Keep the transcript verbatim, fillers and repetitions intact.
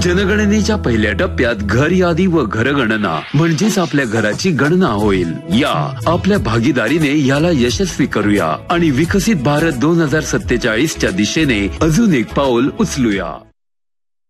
जनगणनेच्या पहिल्या टप्प्यात घर यादी व घरगणना म्हणजेच आपल्या घराची गणना होईल। या आपल्या भागीदारीने याला यशस्वी करूया आणि विकसित भारत दोन हजार सत्तेचाळीस च्या दिशेने अजून एक पाऊल उचलूया।